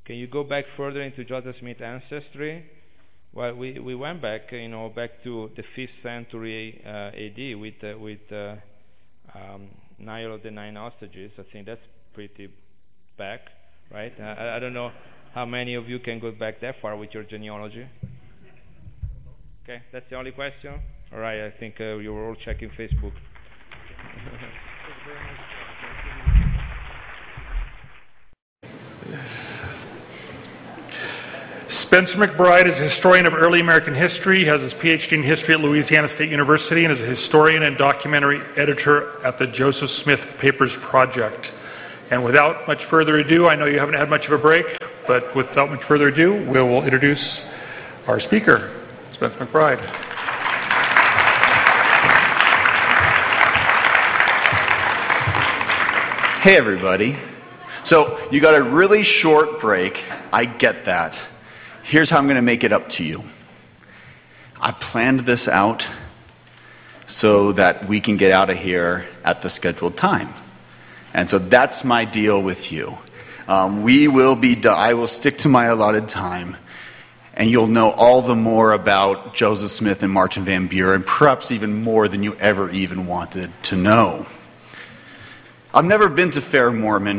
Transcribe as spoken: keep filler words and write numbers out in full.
Can you go back further into Joseph Smith's ancestry? Well, we, we went back, you know, back to the fifth century uh, A D with uh, with uh, um, Nile of the Nine Hostages. I think that's pretty back, right? I, I don't know how many of you can go back that far with your genealogy. Okay, that's the only question. All right, I think uh, you were all checking Facebook. Spencer McBride is a historian of early American history. He has his P H D in history at Louisiana State University and is a historian and documentary editor at the Joseph Smith Papers Project. And without much further ado, I know you haven't had much of a break, but without much further ado, we will introduce our speaker, Spencer McBride. Hey, everybody. So you got a really short break. I get that. Here's how I'm going to make it up to you. I planned this out so that we can get out of here at the scheduled time. And so that's my deal with you. Um, we will be, do- I will stick to my allotted time, and you'll know all the more about Joseph Smith and Martin Van Buren, perhaps even more than you ever even wanted to know. I've never been to Fair Mormon.